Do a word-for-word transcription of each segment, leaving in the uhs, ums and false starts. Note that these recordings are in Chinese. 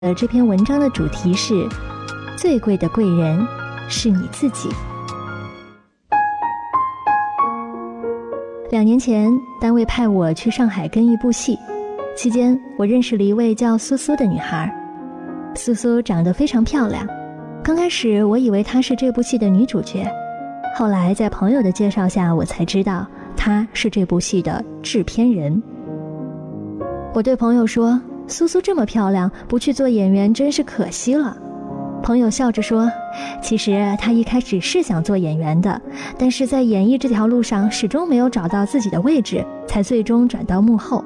呃，这篇文章的主题是最贵的贵人是你自己。两年前，单位派我去上海跟一部戏，期间我认识了一位叫苏苏的女孩。苏苏长得非常漂亮，刚开始我以为她是这部戏的女主角，后来在朋友的介绍下，我才知道她是这部戏的制片人。我对朋友说，苏苏这么漂亮，不去做演员真是可惜了。朋友笑着说，其实她一开始是想做演员的，但是在演艺这条路上始终没有找到自己的位置，才最终转到幕后。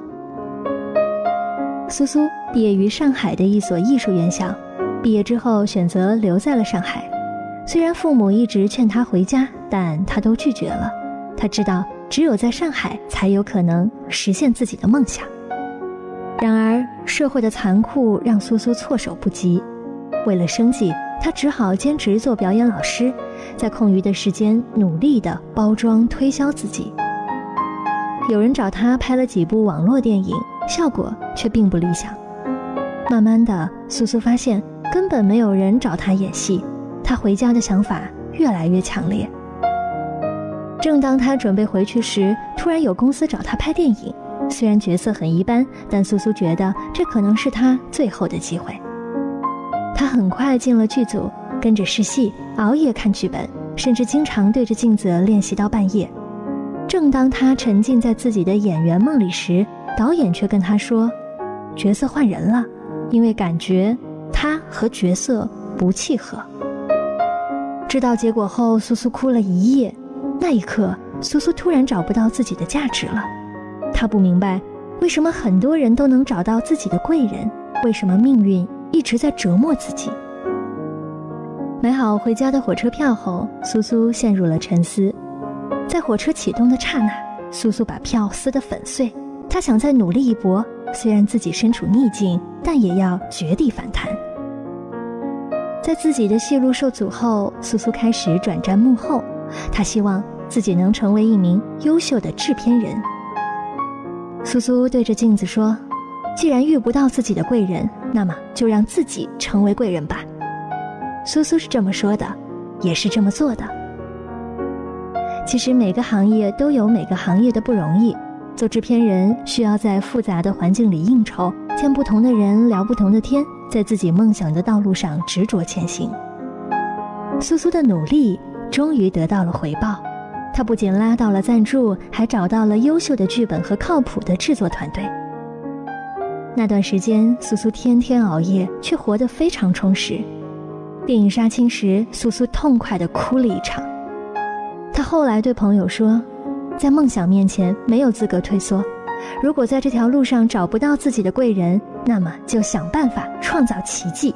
苏苏毕业于上海的一所艺术院校，毕业之后选择留在了上海。虽然父母一直劝她回家，但她都拒绝了。她知道只有在上海才有可能实现自己的梦想。然而社会的残酷让苏苏措手不及，为了生计，她只好兼职做表演老师，在空余的时间努力地包装推销自己。有人找她拍了几部网络电影，效果却并不理想。慢慢的，苏苏发现根本没有人找她演戏，她回家的想法越来越强烈。正当她准备回去时，突然有公司找她拍电影，虽然角色很一般，但苏苏觉得这可能是她最后的机会。她很快进了剧组，跟着试戏，熬夜看剧本，甚至经常对着镜子练习到半夜。正当她沉浸在自己的演员梦里时，导演却跟她说，角色换人了，因为感觉她和角色不契合。知道结果后，苏苏哭了一夜。那一刻，苏苏突然找不到自己的价值了。她不明白，为什么很多人都能找到自己的贵人，为什么命运一直在折磨自己。买好回家的火车票后，苏苏陷入了沉思。在火车启动的刹那，苏苏把票撕得粉碎。她想再努力一搏，虽然自己身处逆境，但也要绝地反弹。在自己的戏路受阻后，苏苏开始转战幕后。她希望自己能成为一名优秀的制片人。苏苏对着镜子说，既然遇不到自己的贵人，那么就让自己成为贵人吧。苏苏是这么说的，也是这么做的。其实每个行业都有每个行业的不容易，做制片人需要在复杂的环境里应酬，见不同的人，聊不同的天，在自己梦想的道路上执着前行。苏苏的努力终于得到了回报，他不仅拉到了赞助，还找到了优秀的剧本和靠谱的制作团队。那段时间，苏苏天天熬夜，却活得非常充实。电影杀青时，苏苏痛快地哭了一场。他后来对朋友说，在梦想面前没有资格退缩，如果在这条路上找不到自己的贵人，那么就想办法创造奇迹。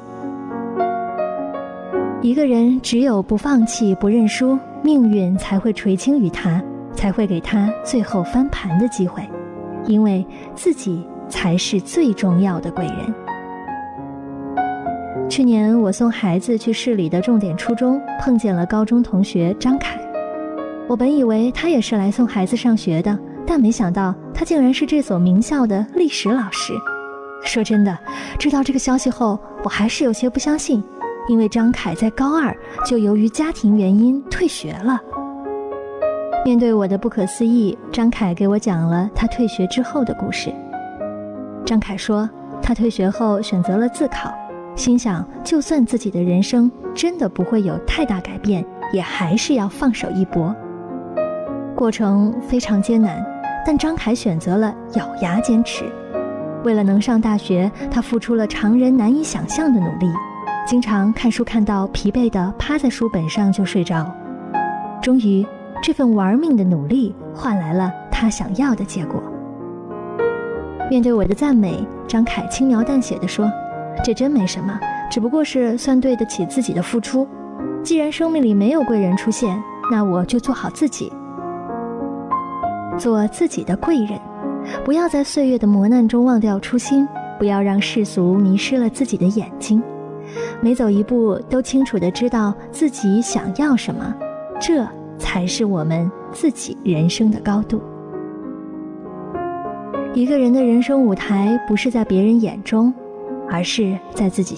一个人只有不放弃不认输，命运才会垂青于他，才会给他最后翻盘的机会，因为自己才是最重要的贵人。去年我送孩子去市里的重点初中，碰见了高中同学张凯。我本以为他也是来送孩子上学的，但没想到他竟然是这所名校的历史老师。说真的，知道这个消息后，我还是有些不相信，因为张凯在高二就由于家庭原因退学了。面对我的不可思议，张凯给我讲了他退学之后的故事。张凯说，他退学后选择了自考，心想就算自己的人生真的不会有太大改变，也还是要放手一搏。过程非常艰难，但张凯选择了咬牙坚持。为了能上大学，他付出了常人难以想象的努力，经常看书看到疲惫地趴在书本上就睡着。终于，这份玩命的努力换来了他想要的结果。面对我的赞美，张凯轻描淡写地说，这真没什么，只不过是算对得起自己的付出。既然生命里没有贵人出现，那我就做好自己，做自己的贵人。不要在岁月的磨难中忘掉初心，不要让世俗迷失了自己的眼睛。每走一步都清楚地知道自己想要什么，这才是我们自己人生的高度。一个人的人生舞台不是在别人眼中， 而是在自己